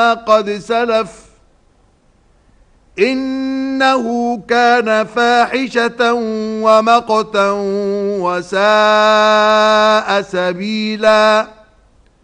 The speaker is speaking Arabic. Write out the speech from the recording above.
قد سلف إنه كان فاحشة ومقتا وساء سبيلا